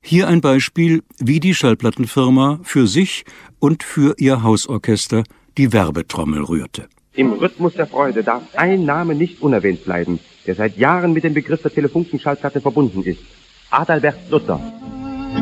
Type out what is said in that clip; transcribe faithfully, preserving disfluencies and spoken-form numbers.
Hier ein Beispiel, wie die Schallplattenfirma für sich und für ihr Hausorchester die Werbetrommel rührte. Im Rhythmus der Freude darf ein Name nicht unerwähnt bleiben, der seit Jahren mit dem Begriff der Telefunken-Schallplatte verbunden ist. Adalbert Luther.